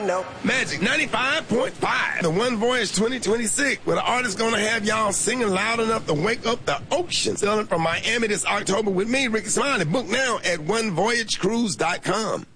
know. Magic 95.5. The One Voyage 2026, where the artist gonna have y'all singing loud enough to wake up the ocean. Sailing from Miami this October with me, Ricky Smiley. Book now at onevoyagecruise.com.